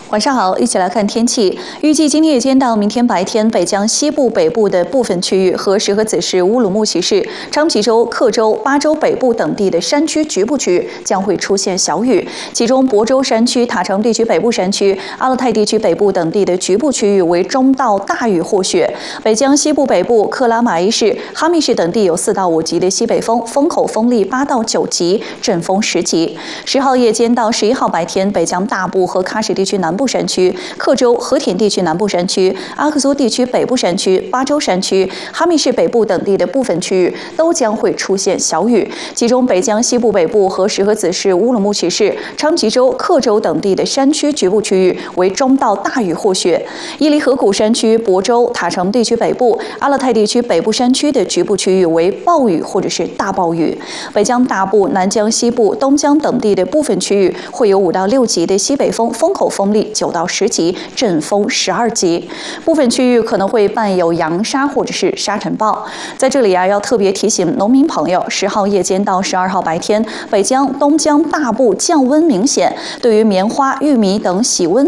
晚上好，一起来看天气。预计今天夜间到明天白天，北江西部、北部的部分区域和石河子市、乌鲁木齐市、昌吉州、克州、巴州北部等地的山区局部区域将会出现小雨，其中亳州山区、塔城地区北部山区、阿勒泰地区北部等地的局部区域为中到大雨或雪。北江西部北部、克拉玛依市、哈密市等地有4到5级的西北风，风口风力8到9级，阵风10级。10号夜间到11号白天，北江大部和喀什地区南部山区、克州、和田地区南部山区、阿克苏地区北部山区、巴州山区、哈密市北部等地的部分区域都将会出现小雨，其中北江西部北部和石河子市、乌鲁木齐市、昌吉州、克州等地的山区局部区域为中到大雨或雪。伊犁河谷山区、亳州、塔城地区北部、阿勒泰地区北部山区的局部区域为暴雨或者是大暴雨。北江大部、南江西部、东江等地的部分区域会有5到6级的西北风，风口风力9到10级，阵风12级，部分区域可能会伴有扬沙或者是沙尘暴。在这里要特别提醒农民朋友，10号夜间到12号白天，北江、东江大部降温明显，对于棉花、玉米等喜温